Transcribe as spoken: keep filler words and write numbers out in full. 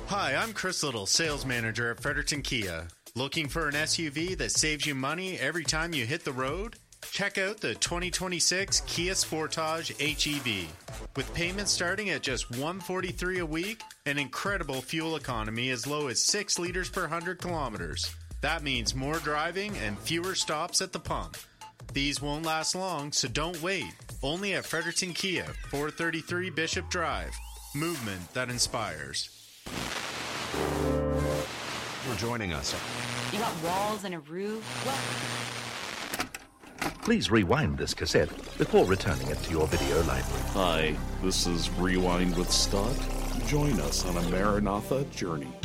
Hi, I'm Chris Little, sales manager at Fredericton Kia. Looking for an S U V that saves you money every time you hit the road? Check out the twenty twenty-six Kia Sportage H E V. With payments starting at just one hundred forty-three dollars a week, an incredible fuel economy as low as six liters per one hundred kilometers. That means more driving and fewer stops at the pump. These won't last long, so don't wait. Only at Fredericton Kia, four thirty-three Bishop Drive. Movement that inspires. For joining us. You got walls and a roof? What? Please rewind this cassette before returning it to your video library. Hi, this is Rewind with Stott. Join us on a Maranatha journey.